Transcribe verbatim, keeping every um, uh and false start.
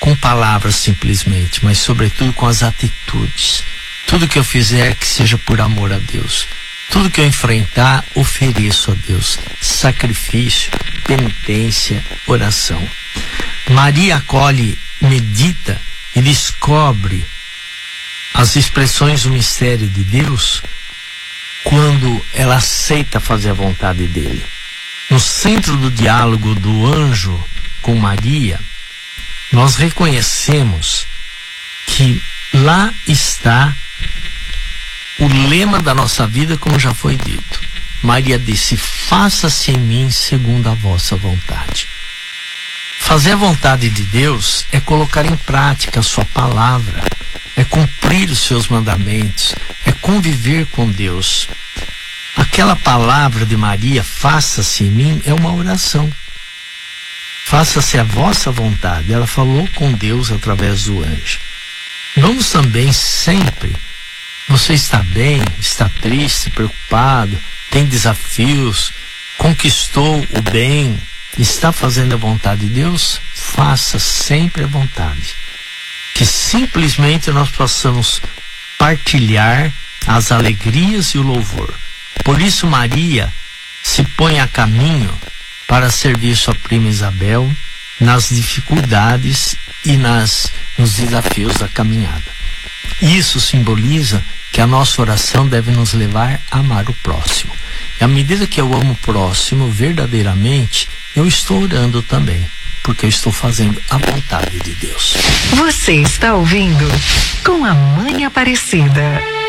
com palavras simplesmente, mas sobretudo com as atitudes. Tudo que eu fizer que seja por amor a Deus. Tudo que eu enfrentar, ofereço a Deus. Sacrifício, penitência, oração. Maria acolhe, medita e descobre as expressões do mistério de Deus quando ela aceita fazer a vontade dele. No centro do diálogo do anjo com Maria, nós reconhecemos que lá está o lema da nossa vida, como já foi dito. Maria disse: faça-se em mim segundo a vossa vontade. Fazer a vontade de Deus é colocar em prática a sua palavra, é cumprir os seus mandamentos, é conviver com Deus. Aquela palavra de Maria, faça-se em mim, é uma oração. Faça-se a vossa vontade. Ela falou com Deus através do anjo. Vamos também sempre. Você está bem, está triste, preocupado, tem desafios, conquistou o bem, está fazendo a vontade de Deus? Faça sempre a vontade. Que simplesmente nós possamos partilhar as alegrias e o louvor. Por isso Maria se põe a caminho para servir sua prima Isabel nas dificuldades e nas, nos desafios da caminhada. Isso simboliza que a nossa oração deve nos levar a amar o próximo. E à medida que eu amo o próximo verdadeiramente, eu estou orando também, porque eu estou fazendo a vontade de Deus. Você está ouvindo Com a Mãe Aparecida.